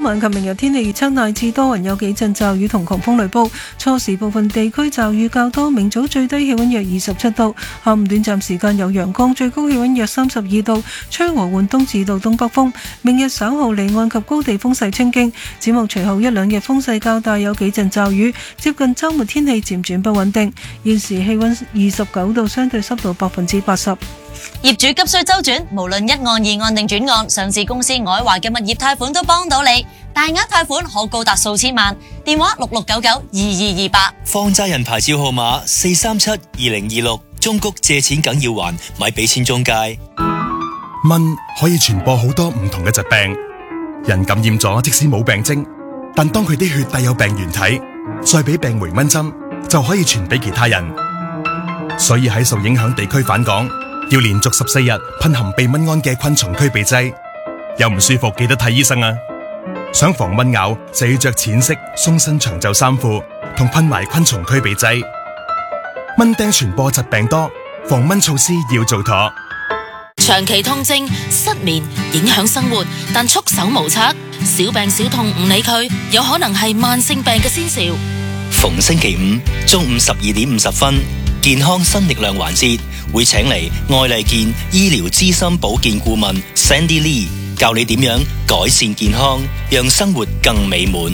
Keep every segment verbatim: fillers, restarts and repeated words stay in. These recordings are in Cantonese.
晚及明日天氣預測大致多雲，有幾陣驟雨同狂風雷暴。初時部分地區驟雨較多，明早最低氣溫約二十七度，下午短暫時間有陽光，最高氣溫約三十二度，吹和緩東至到東北風。明日稍後離岸及高地風勢清勁，展望隨後一兩日風勢較大，有幾陣驟雨，接近週末天氣漸轉不穩定。現時氣溫二十九度，相對濕度百分之八十。 業主急需周轉，無論一案、二案定轉案，上市公司愛華嘅物業貸款都幫到你，大額貸款可高達數千萬。電話六六九九二二二八。 放債人牌照號碼四三七二零二六。中谷借錢梗要還，咪俾錢中介。 蚊可以傳播好多唔同嘅疾病，人感染咗即使冇病徵，但當佢啲血帶有病原體，再俾病媒蚊針，就可以傳俾其他人。所以喺受影響地區返港，要連續十四日噴含避蚊胺嘅昆蟲驅避劑。有唔舒服記得睇醫生啊！想防蚊咬就要着淺色鬆身長袖衫褲，同噴埋昆蟲驅避劑。蚊叮傳播疾病多，防蚊措施要做妥。 長期痛症、失眠影響生活，但束手無策，小病小痛唔理佢，有可能係慢性病嘅先兆。 逢星期五中午十二點五十分，健康新力量環節會請嚟愛麗健醫療資深保健顧問 Sandy Lee 教你點樣改善健康，讓生活更美滿。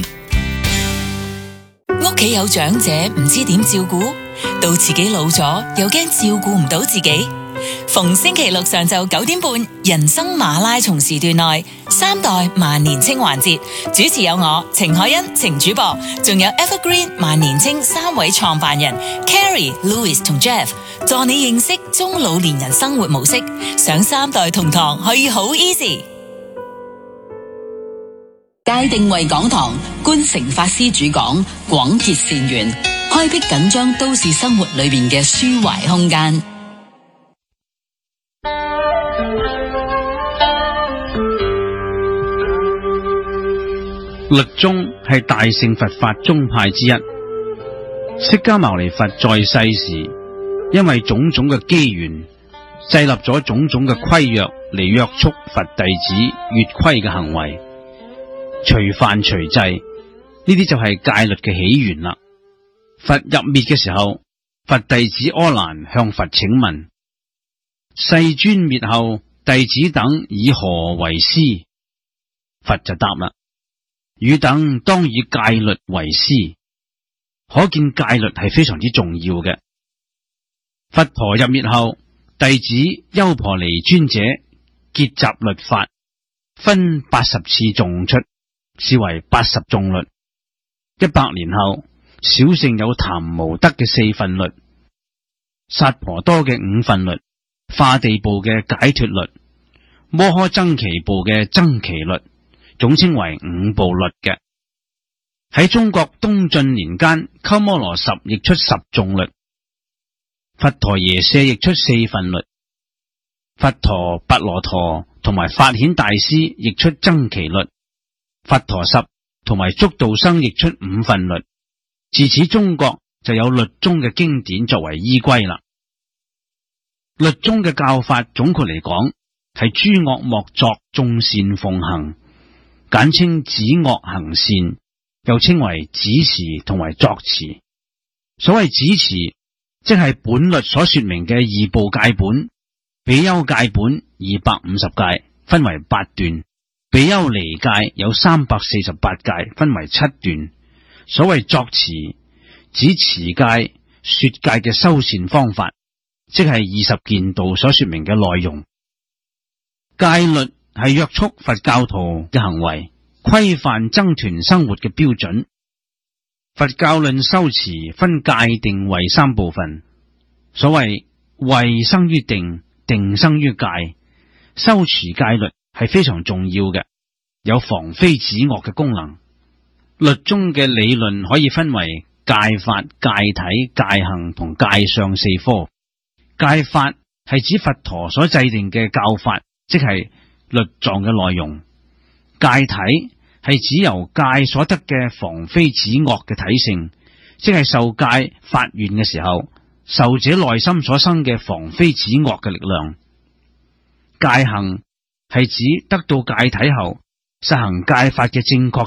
屋企有長者唔知點照顧，到自己老咗又驚照顧唔到自己。逢星期六上晝九點半，人生馬拉松時段內三代萬年青環節，主持有我程海欣、程主播，仲有 Evergreen 萬年青三位創辦人 Carrie、Louis 同 Jeff， 助你認識中老年人生活模式。上三代同堂可以好 easy。 界定為講堂，觀誠法師主講，廣結善緣，開闢緊張都市生活裏面嘅抒懷空間。 律宗係大乘佛法宗派之一。釋迦牟尼佛在世時，因為種種嘅機緣，制立咗種種嘅規約嚟約束佛弟子越規嘅行為，隨犯隨制，呢啲就係戒律嘅起源啦。佛入滅嘅時候，佛弟子阿難向佛請問：世尊滅後，弟子等以何為師？佛就答啦：汝等當以戒律為師。可見戒律係非常之重要嘅。佛陀入滅後，弟子優婆尼尊者結集律法，分八十次誦出，是為八十誦律。一百年後，小乘有談無得嘅四分律，薩婆多嘅五分律，化地部嘅解脫律，摩訶僧祇部嘅僧祇律，總稱為五部律嘅。喺中國東晉年間，鳩摩羅什譯出十誦律，佛陀耶舍譯出四分律，佛陀跋羅陀同埋法顯大師譯出僧祇律，佛陀十同埋竺道生譯出五分律。自此中國就有律宗嘅經典作為依歸啦。律宗嘅教法總括嚟講係諸惡莫作，眾善奉行，簡稱止惡行善，又稱為止持同埋作持。所謂止持，即係本律所說明嘅二部戒本，比丘戒本二百五十戒，分為八段；比丘尼戒有三百四十八戒，分為七段。所謂作持，指持戒、說戒嘅修善方法，即係二十件道所說明嘅內容。戒律係約束佛教徒嘅行為，規範僧團生活嘅標準。佛教論修持分戒定慧三部分。所謂慧生於定，定生於戒。修持戒律係非常重要嘅，有防非止惡嘅功能。律宗嘅理論可以分為戒法、戒體、戒行同戒相四科。戒法係指佛陀所制定嘅教法，即係律藏嘅內容。戒體係指由戒所得嘅防非止惡嘅體性，即係受戒發願嘅時候，受者內心所生嘅防非止惡嘅力量。戒行係指得到戒體後實行戒法嘅正確